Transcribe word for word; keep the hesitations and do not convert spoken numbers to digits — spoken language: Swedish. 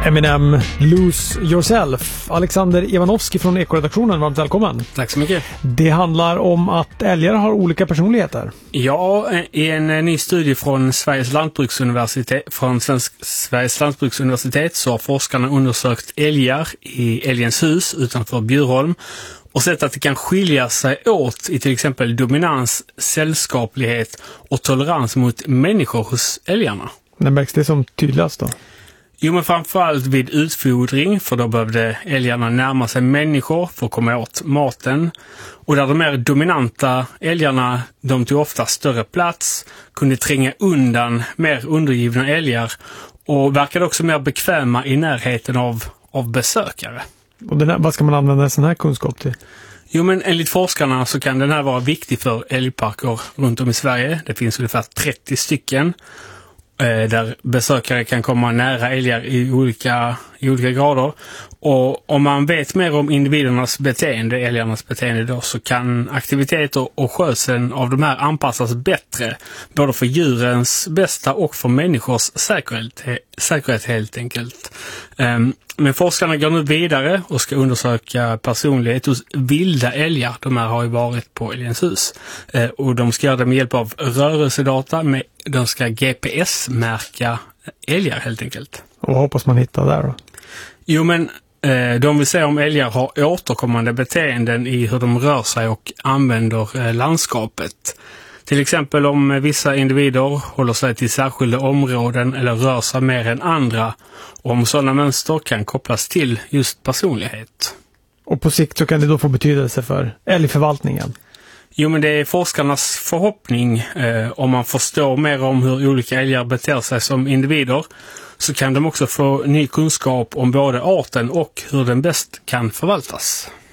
Eminem, Lose Yourself. Alexander Ivanovski från Ekoredaktionen, varmt välkommen. Tack så mycket. Det handlar om att älgar har olika personligheter. Ja, i en ny studie från Sveriges lantbruksuniversitet, från Svensk, Sveriges lantbruksuniversitet så har forskarna undersökt älgar i älgens hus utanför Bjurholm och sett att det kan skilja sig åt i till exempel dominans, sällskaplighet och tolerans mot människor hos älgarna. När märks det som tydligast då? Jo, men framförallt vid utfodring, för då behövde älgarna närma sig människor för att komma åt maten. Och där de mer dominanta älgarna, de tog ofta större plats, kunde tränga undan mer undergivna älgar och verkade också mer bekväma i närheten av, av besökare. Och den här, vad ska man använda sån här kunskap till? Jo, men enligt forskarna så kan den här vara viktig för älgparker runt om i Sverige. Det finns ungefär trettio stycken. Där besökare kan komma nära älgar i olika, i olika grader. Och om man vet mer om individernas beteende, älgarnas beteende då, så kan aktiviteter och skötseln av de här anpassas bättre. Både för djurens bästa och för människors säkerhet, säkerhet helt enkelt. Men forskarna går nu vidare och ska undersöka personlighet hos vilda älgar. De här har ju varit på älgens hus. Och de ska göra det med hjälp av rörelsedata. Med, de ska G P S-märka älgar helt enkelt. Och hoppas man hittar där då? Jo, men eh, de vill se om älgar har återkommande beteenden i hur de rör sig och använder eh, landskapet. Till exempel om vissa individer håller sig till särskilda områden eller rör sig mer än andra. Och om sådana mönster kan kopplas till just personlighet. Och på sikt så kan det då få betydelse för älgförvaltningen? Jo, men det är forskarnas förhoppning. Eh, om man förstår mer om hur olika älgar beter sig som individer så kan de också få ny kunskap om både arten och hur den bäst kan förvaltas.